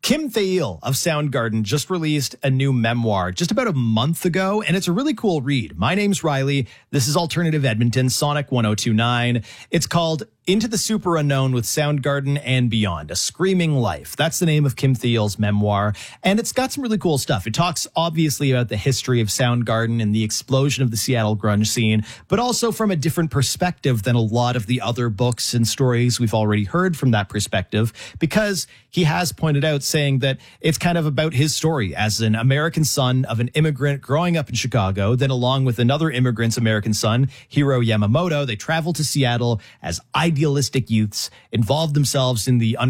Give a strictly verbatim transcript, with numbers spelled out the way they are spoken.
Kim Thayil of Soundgarden just released a new memoir just about a month ago, and it's a really cool read. My name's Riley. This is Alternative Edmonton, Sonic one oh two nine. It's called Into the Super Unknown with Soundgarden and Beyond, A Screaming Life. That's the name of Kim Thayil's memoir, and it's got some really cool stuff. It talks obviously about the history of Soundgarden and the explosion of the Seattle grunge scene, but also from a different perspective than a lot of the other books and stories we've already heard from that perspective, because he has pointed out, saying that it's kind of about his story as an American son of an immigrant growing up in Chicago. Then along with another immigrant's American son, Hiro Yamamoto, they traveled to Seattle as idealistic youths, involved themselves in the